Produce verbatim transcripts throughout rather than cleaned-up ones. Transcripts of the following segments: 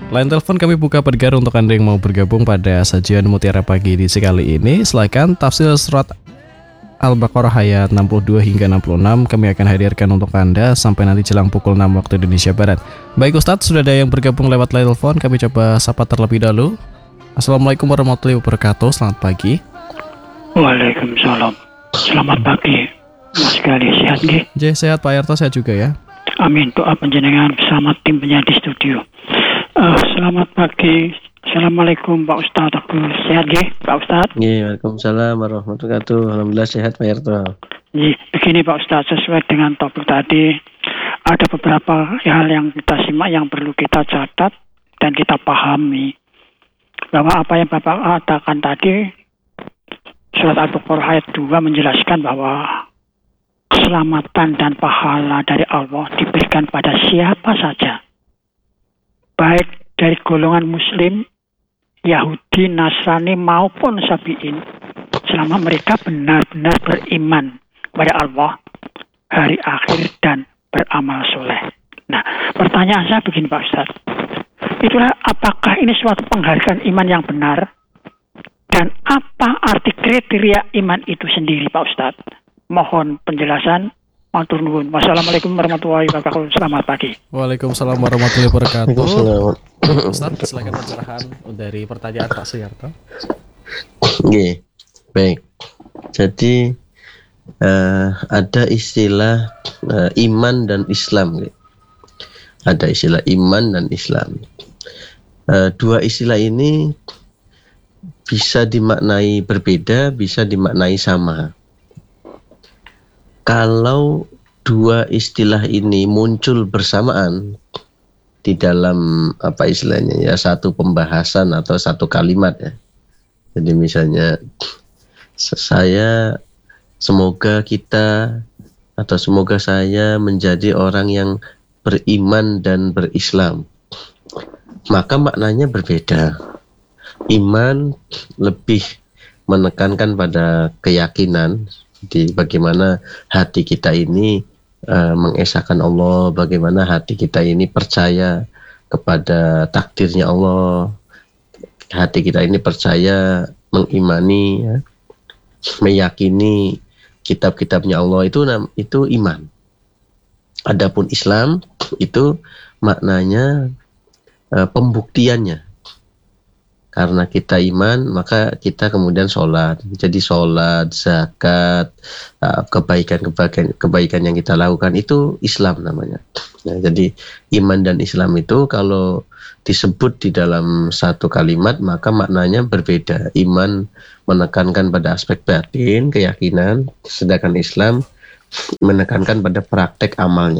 Line telepon kami buka pendengar untuk Anda yang mau bergabung pada sajian Mutiara Pagi edisi kali ini. Silakan tafsir surat Al-Baqarah ayat enam puluh dua hingga enam puluh enam kami akan hadirkan untuk Anda sampai nanti jelang pukul enam waktu Indonesia Barat. Baik Ustadz, sudah ada yang bergabung lewat line telepon, kami coba sapa terlebih dahulu. Assalamualaikum warahmatullahi wabarakatuh, selamat pagi. Waalaikumsalam. Selamat pagi, Mas Gali, sehat nggih? Jeh, sehat Pak Yarto, sehat juga ya. Amin, doa panjenengan bersama tim penyiar di studio. Uh, selamat pagi. Assalamualaikum Pak Ustadz, aku sehat nggih Pak Ustadz? Iya, Waalaikumsalam warahmatullahi wabarakatuh. Alhamdulillah sehat Pak Yarto. Iya, begini Pak Ustadz, sesuai dengan topik tadi, ada beberapa hal yang kita simak yang perlu kita catat dan kita pahami. Bahwa apa yang Bapak katakan tadi, surat Al-Baqarah ayat dua menjelaskan bahwa keselamatan dan pahala dari Allah diberikan pada siapa saja, baik dari golongan Muslim, Yahudi, Nasrani maupun Sabi'in, selama mereka benar-benar beriman kepada Allah, hari akhir dan beramal soleh. Nah, pertanyaan saya begini Pak Ustadz, itulah apakah ini suatu penghargaan iman yang benar, dan apa arti kriteria iman itu sendiri Pak Ustadz? Mohon penjelasan. Matur nuwun. Wassalamualaikum warahmatullahi wabarakatuh. Selamat pagi. Waalaikumsalam warahmatullahi wabarakatuh. Waalaikumsalam. Ustadz, silakan pencerahan dari pertanyaan Pak Suyarto. Oke, baik. Jadi uh, ada istilah uh, iman dan Islam. Gitu. Ada istilah iman dan Islam. Uh, dua istilah ini bisa dimaknai berbeda, bisa dimaknai sama. Kalau dua istilah ini muncul bersamaan di dalam apa istilahnya ya, satu pembahasan atau satu kalimat ya. Jadi misalnya saya semoga kita atau semoga saya menjadi orang yang beriman dan berislam, maka maknanya berbeda. Iman lebih menekankan pada keyakinan di bagaimana hati kita ini uh, mengesahkan Allah, bagaimana hati kita ini percaya kepada takdirnya Allah, hati kita ini percaya mengimani ya, meyakini kitab-kitabnya Allah, itu itu iman. Adapun Islam itu maknanya uh, pembuktiannya. Karena kita iman, maka kita kemudian sholat. Jadi sholat, zakat, kebaikan-kebaikan kebaikan yang kita lakukan itu Islam namanya. Nah, jadi iman dan Islam itu kalau disebut di dalam satu kalimat, maka maknanya berbeda. Iman menekankan pada aspek batin, keyakinan, sedangkan Islam menekankan pada praktek amalnya.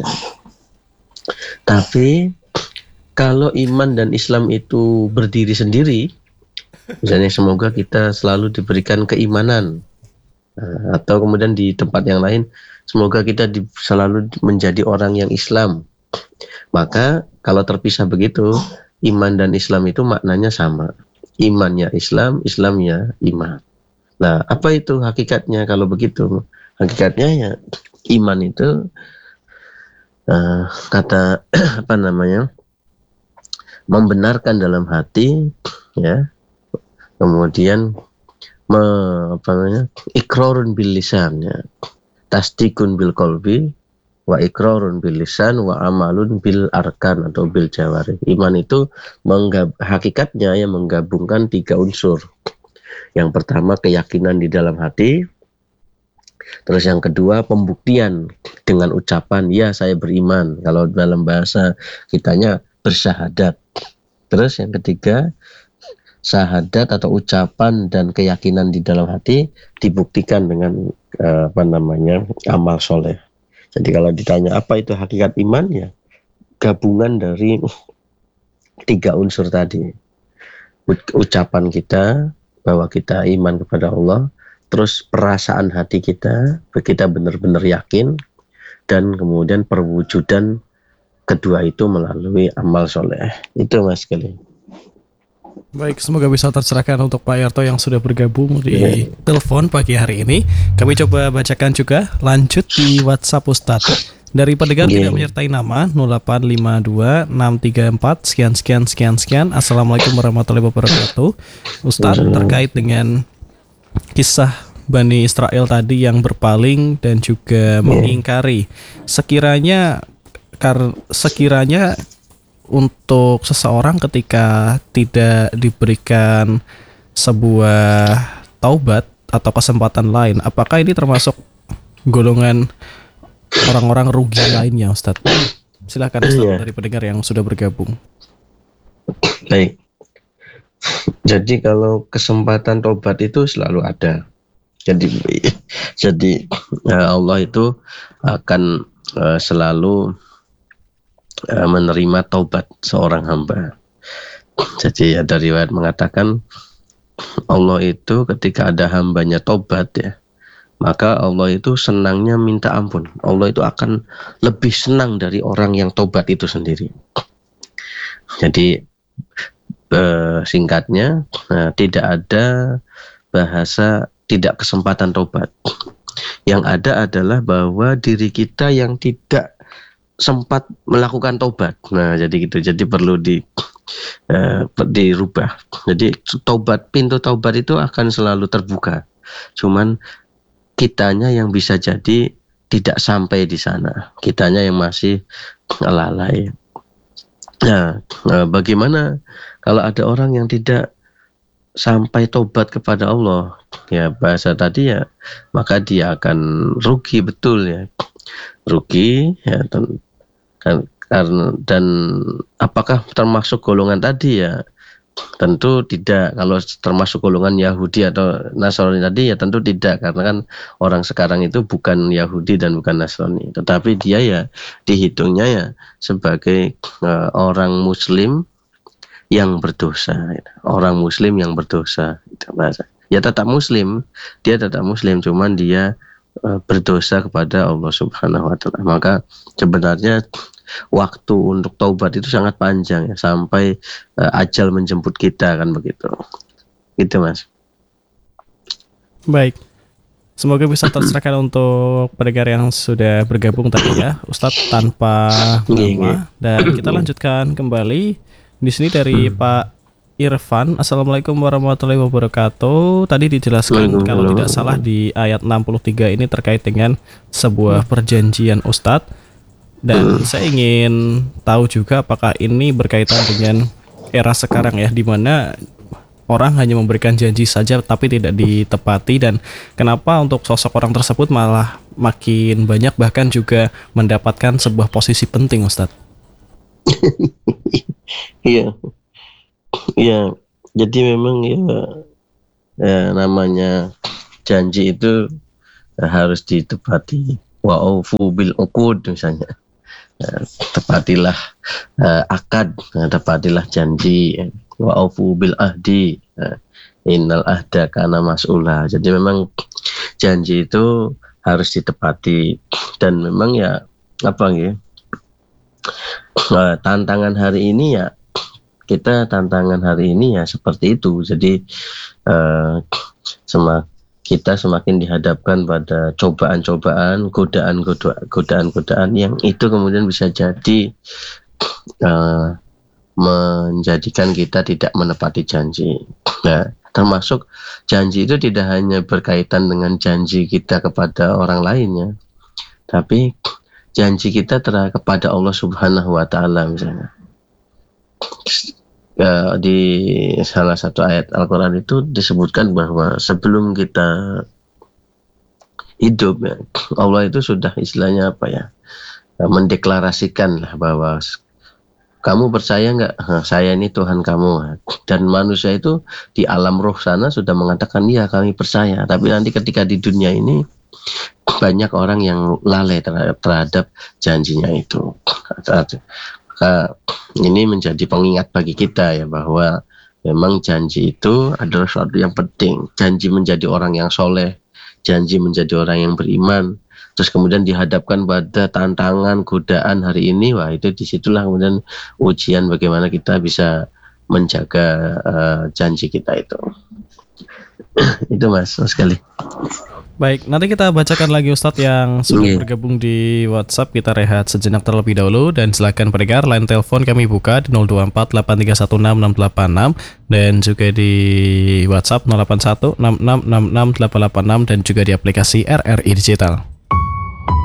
Tapi kalau iman dan Islam itu berdiri sendiri, misalnya semoga kita selalu diberikan keimanan, atau kemudian di tempat yang lain semoga kita di, selalu menjadi orang yang Islam, maka kalau terpisah begitu, iman dan Islam itu maknanya sama. Imannya Islam, Islamnya iman. Nah, apa itu hakikatnya kalau begitu? Hakikatnya ya iman itu uh, kata apa namanya, membenarkan dalam hati ya, kemudian me, apa namanya, ikrarun bil lisan ya, tasdikun bil qalbi, wa ikrarun bil lisan, wa amalun bil arkan atau bil jawari. Iman itu menggab, hakikatnya yang menggabungkan tiga unsur. Yang pertama keyakinan di dalam hati, terus yang kedua pembuktian dengan ucapan ya saya beriman, kalau dalam bahasa kitanya bersyahadat. Terus yang ketiga syahadat atau ucapan dan keyakinan di dalam hati dibuktikan dengan uh, apa namanya, amal soleh. Jadi kalau ditanya apa itu hakikat iman, ya gabungan dari tiga unsur tadi. Ucapan kita bahwa kita iman kepada Allah, terus perasaan hati kita, kita benar-benar yakin, dan kemudian perwujudan kedua itu melalui amal soleh. Itu Mas Kelly. Baik, semoga bisa tercerahkan untuk Pak Yarto yang sudah bergabung di yeah. telepon pagi hari ini. Kami coba bacakan juga lanjut di WhatsApp Ustadz. Dari pendengar Oke. tidak menyertai nama nol delapan lima dua enam tiga empat sekian sekian sekian sekian. Assalamualaikum warahmatullahi wabarakatuh. Ustadz, terkait dengan kisah Bani Israel tadi yang berpaling dan juga mengingkari, sekiranya kar sekiranya untuk seseorang ketika tidak diberikan sebuah taubat atau kesempatan lain, apakah ini termasuk golongan orang-orang rugi lainnya, Ustadz? Silakan Ustadz, Iya. dari pendengar yang sudah bergabung. Baik. Jadi kalau kesempatan tobat itu selalu ada. Jadi jadi eh, Allah itu akan eh, selalu eh, menerima taubat seorang hamba. Jadi ada riwayat mengatakan Allah itu ketika ada hambanya tobat ya, maka Allah itu senangnya minta ampun. Allah itu akan lebih senang dari orang yang tobat itu sendiri. Jadi eh, singkatnya eh, tidak ada bahasa tidak kesempatan tobat. Yang ada adalah bahwa diri kita yang tidak sempat melakukan tobat. Nah, jadi gitu. Jadi perlu di eh, dirubah. Jadi tobat, pintu tobat itu akan selalu terbuka. Cuman kitanya yang bisa jadi tidak sampai di sana. Kitanya yang masih lalai. Nah, eh, bagaimana kalau ada orang yang tidak sampai tobat kepada Allah, ya bahasa tadi ya, maka dia akan rugi betul ya, rugi ya, dan, kan, karena dan apakah termasuk golongan tadi ya? Tentu tidak. Kalau termasuk golongan Yahudi atau Nasrani tadi ya tentu tidak, karena kan orang sekarang itu bukan Yahudi dan bukan Nasrani, tetapi dia ya dihitungnya ya sebagai uh, orang Muslim yang berdosa, orang Muslim yang berdosa, itu bahasa. Ya tetap Muslim, dia tetap Muslim, cuman dia uh, berdosa kepada Allah Subhanahu Wa Taala. Maka sebenarnya waktu untuk taubat itu sangat panjang ya, sampai uh, ajal menjemput kita, kan begitu. Gitu Mas. Baik. Semoga bisa tercerahkan untuk pendengar yang sudah bergabung tadi ya, Ustadz, tanpa nama. Dan kita lanjutkan kembali. Di sini dari Pak Irfan. Assalamualaikum warahmatullahi wabarakatuh. Tadi dijelaskan kalau tidak salah di ayat enam puluh tiga ini terkait dengan sebuah perjanjian Ustadz. Dan saya ingin tahu juga apakah ini berkaitan dengan era sekarang ya, di mana orang hanya memberikan janji saja tapi tidak ditepati, dan kenapa untuk sosok orang tersebut malah makin banyak bahkan juga mendapatkan sebuah posisi penting, Ustadz? Iya, iya. Jadi memang ya, ya namanya janji itu ya, harus ditepati. Wa aufu bil uqud misalnya. Ya, tepatilah uh, akad, ya, tepatilah janji. Wa aufu bil ahdi. Ya, innal ahda kana mas'ula. Jadi memang janji itu harus ditepati, dan memang ya apa ya? Uh, tantangan hari ini ya, kita tantangan hari ini ya seperti itu. Jadi uh, semak, kita semakin dihadapkan pada cobaan-cobaan, godaan-godaan yang itu kemudian bisa jadi uh, menjadikan kita tidak menepati janji. Nah, termasuk janji itu tidak hanya berkaitan dengan janji kita kepada orang lainnya, tapi janji kita terhadap kepada Allah Subhanahu Wa Taala misalnya. Ya, di salah satu ayat Al-Quran itu disebutkan bahwa sebelum kita hidup ya, Allah itu sudah istilahnya apa ya, mendeklarasikan lah bahwa kamu percaya nggak? Nah, saya ini Tuhan kamu. Dan manusia itu di alam roh sana sudah mengatakan iya kami percaya. Tapi nanti ketika di dunia ini banyak orang yang lalai terhadap, terhadap janjinya itu. Maka ini menjadi pengingat bagi kita ya, bahwa memang janji itu adalah sesuatu yang penting. Janji menjadi orang yang soleh, janji menjadi orang yang beriman, terus kemudian dihadapkan pada tantangan, godaan hari ini, wah itu disitulah kemudian ujian bagaimana kita bisa menjaga uh, janji kita itu. Itu Mas, sekali. Baik, nanti kita bacakan lagi Ustadz yang sudah Iya. bergabung di WhatsApp. Kita rehat sejenak terlebih dahulu dan silakan pendengar line telepon kami buka di nol dua empat delapan tiga satu enam enam delapan enam dan juga di WhatsApp nol delapan satu enam enam enam enam delapan delapan enam dan juga di aplikasi R R I Digital.